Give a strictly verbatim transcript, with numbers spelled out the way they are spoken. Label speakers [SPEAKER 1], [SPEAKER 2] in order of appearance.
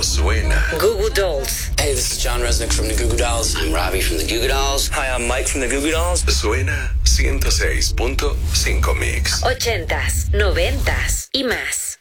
[SPEAKER 1] suena.
[SPEAKER 2] Goo Goo Dolls.
[SPEAKER 3] Hey, this is John Resnick from the Goo Goo Dolls. I'm Robbie from the Goo Goo Dolls.
[SPEAKER 4] Hi, I'm Mike from the Goo Goo Dolls.
[SPEAKER 1] Suena ciento seis punto cinco Mix.
[SPEAKER 2] Ochentas, noventas y más.